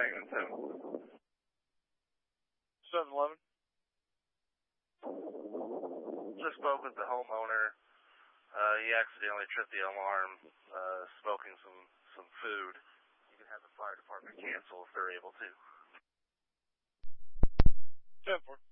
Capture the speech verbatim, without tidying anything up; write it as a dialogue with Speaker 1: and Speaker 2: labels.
Speaker 1: Dragon seven.
Speaker 2: seven eleven.
Speaker 1: Just spoke with the homeowner. Uh, he accidentally tripped the alarm, uh, smoking some, some food. You can have the fire department cancel if they're able to.
Speaker 2: ten four.